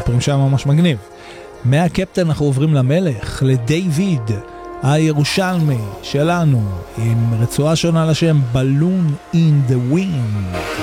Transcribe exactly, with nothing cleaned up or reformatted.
מספרים שהיה ממש מגניב. מהקפטן אנחנו עוברים למלך, לדיוויד הירושלמי שלנו, עם רצועה שונה לשם Balloon in the Wind.